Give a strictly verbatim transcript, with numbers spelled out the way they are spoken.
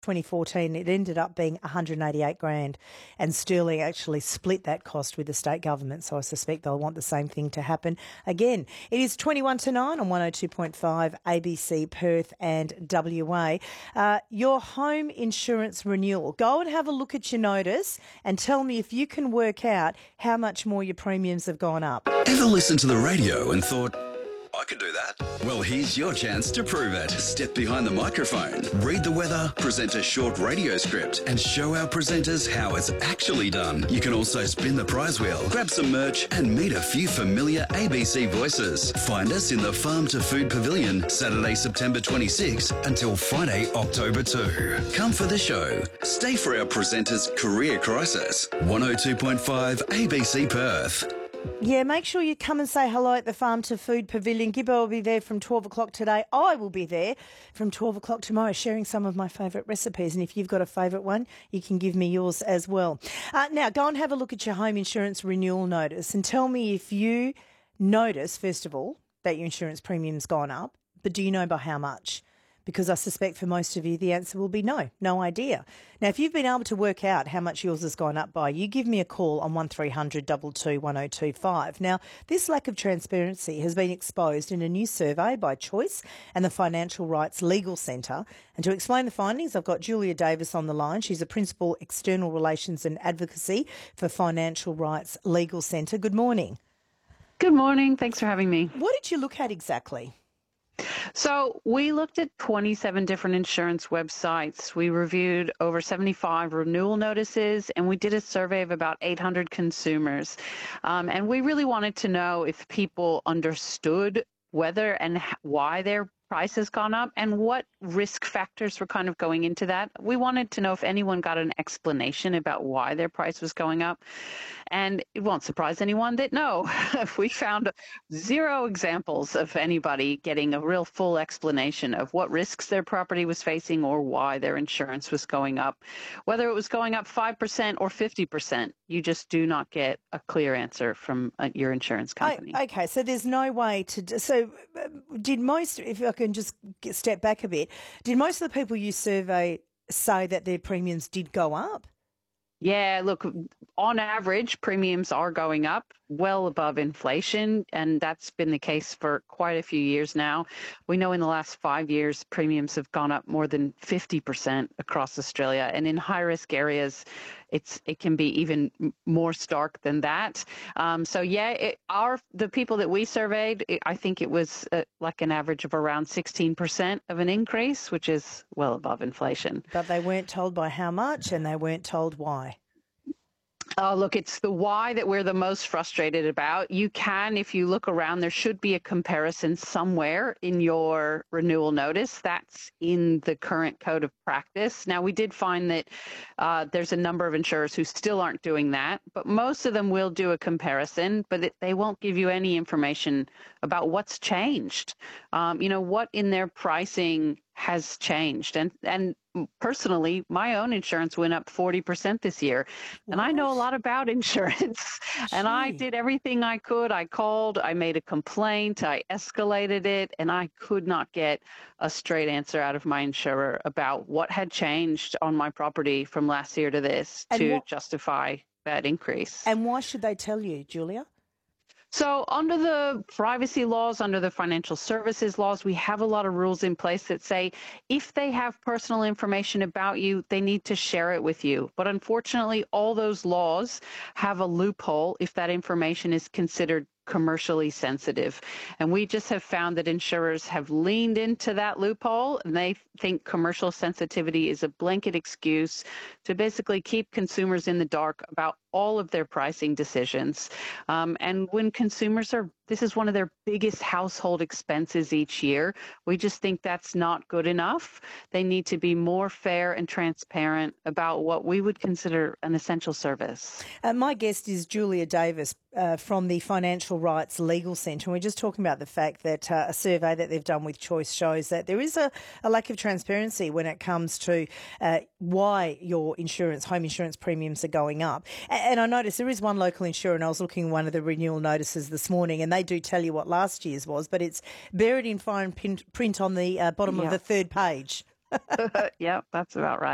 twenty fourteen, it ended up being one hundred eighty-eight grand, and Sterling actually split that cost with the state government, so I suspect they'll want the same thing to happen again. It is twenty-one to nine on one oh two point five A B C Perth and W A. Uh, your home insurance renewal. Go and have a look at your notice and tell me if you can work out how much more your premiums have gone up. Ever listened to the radio and thought, I could do that? Well, here's your chance to prove it. Step behind the microphone, read the weather, present a short radio script, and show our presenters how it's actually done. You can also spin the prize wheel, grab some merch, and meet a few familiar A B C voices. Find us in the Farm to Food Pavilion, Saturday, September twenty-sixth until Friday, October second. Come for the show. Stay for our presenters' career crisis. one oh two point five A B C Perth. Yeah, make sure you come and say hello at the Farm to Food Pavilion. Gibbo will be there from twelve o'clock today. I will be there from twelve o'clock tomorrow sharing some of my favourite recipes. And if you've got a favourite one, you can give me yours as well. Uh, now, go and have a look at your home insurance renewal notice and tell me if you notice, first of all, that your insurance premium's gone up, but do you know by how much? Because I suspect for most of you the answer will be no, no idea. Now, if you've been able to work out how much yours has gone up by, you give me a call on one three hundred two two one oh two five. Now, this lack of transparency has been exposed in a new survey by Choice and the Financial Rights Legal Centre. And to explain the findings, I've got Julia Davis on the line. She's a Principal External Relations and Advocacy for Financial Rights Legal Centre. Good morning. Good morning. Thanks for having me. What did you look at exactly? So we looked at twenty-seven different insurance websites. We reviewed over seventy-five renewal notices, and we did a survey of about eight hundred consumers. Um, and we really wanted to know if people understood whether and why their price has gone up and what risk factors were kind of going into that. We wanted to know if anyone got an explanation about why their price was going up. And it won't surprise anyone that no, we found zero examples of anybody getting a real full explanation of what risks their property was facing or why their insurance was going up. Whether it was going up five percent or fifty percent, you just do not get a clear answer from uh, your insurance company. I, okay, so there's no way to... So uh, did most, if I can just get, step back a bit, did most of the people you survey say that their premiums did go up? Yeah, look, on average, premiums are going up well above inflation, and that's been the case for quite a few years now. We know in the last five years, premiums have gone up more than fifty percent across Australia, and in high-risk areas, it's it can be even more stark than that. Um, so, yeah, it, our the people that we surveyed, it, I think it was uh, like an average of around sixteen percent of an increase, which is well above inflation. But they weren't told by how much, and they weren't told why. Oh, look, it's the why that we're the most frustrated about. You can, if you look around, there should be a comparison somewhere in your renewal notice. That's in the current code of practice. Now, we did find that uh, there's a number of insurers who still aren't doing that, but most of them will do a comparison, but it, they won't give you any information about what's changed. Um, you know, what in their pricing has changed. And and personally, my own insurance went up forty percent this year. And What? I know a lot about insurance. And I Gee. did everything I could. I called, I made a complaint, I escalated it, and I could not get a straight answer out of my insurer about what had changed on my property from last year to this And to what- justify that increase. And why should they tell you, Julia? So under the privacy laws, under the financial services laws, we have a lot of rules in place that say if they have personal information about you, they need to share it with you. But unfortunately, all those laws have a loophole if that information is considered commercially sensitive. And we just have found that insurers have leaned into that loophole, and they think commercial sensitivity is a blanket excuse to basically keep consumers in the dark about all of their pricing decisions. Um, and when consumers are, this is one of their biggest household expenses each year, we just think that's not good enough. They need to be more fair and transparent about what we would consider an essential service. Uh, my guest is Julia Davis uh, from the Financial Rights Legal Centre. And we're just talking about the fact that uh, a survey that they've done with Choice shows that there is a, a lack of transparency when it comes to uh, why your insurance, home insurance premiums are going up. And, and I noticed there is one local insurer, and I was looking at one of the renewal notices this morning, and they do tell you what last year's was, but it's buried in fine print on the uh, bottom Yeah. of the third page. Yeah, that's about right.